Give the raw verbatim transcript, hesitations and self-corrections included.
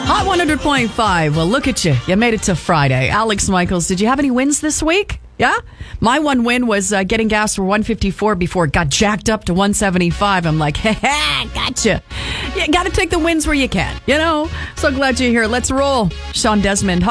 Hot one hundred point five. Well, look at you. You made it to Friday. Alex Michaels, did you have any wins this week? Yeah? My one win was uh, getting gas for one fifty-four before it got jacked up to one seventy-five. I'm like, hey, gotcha. You got to take the wins where you can, you know? So glad you're here. Let's roll. Sean Desmond, Hot